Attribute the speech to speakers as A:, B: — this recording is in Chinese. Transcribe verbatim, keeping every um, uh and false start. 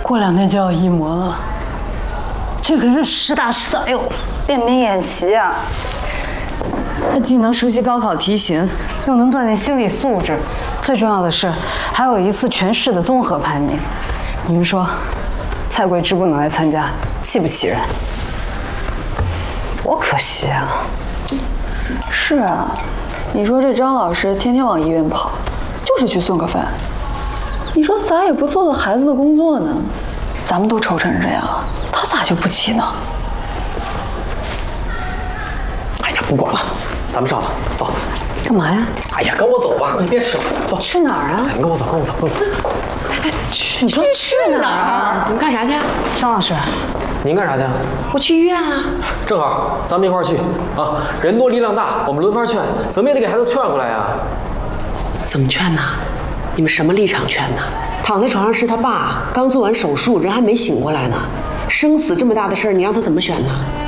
A: 过两天就要一模了，这可是实打实的，哎呦，练兵演习啊！它既能熟悉高考题型，又能锻炼心理素质，最重要的是还有一次全市的综合排名。你们说，蔡桂芝不能来参加，气不气人？多可惜啊！
B: 是啊，你说这张老师天天往医院跑，就是去送个饭。你说咋也不做做孩子的工作呢？咱们都愁成这样了，他咋就不急呢？
C: 哎呀，不管了，咱们上吧，走。
A: 干嘛呀？
C: 哎呀，跟我走吧，你别吃了，走。
A: 去哪儿啊？
C: 你跟我走，跟我走，跟我走。
A: 哎，去，你说去哪儿？
D: 你们干啥去？
A: 张老师，
C: 您干啥去？
D: 我去医院啊。
C: 正好，咱们一块儿去啊！人多力量大，我们轮番劝，怎么也得给孩子劝回来呀。
D: 怎么劝呢？你们什么立场劝呢？躺在床上是他爸，刚做完手术，人还没醒过来呢。生死这么大的事儿，你让他怎么选呢？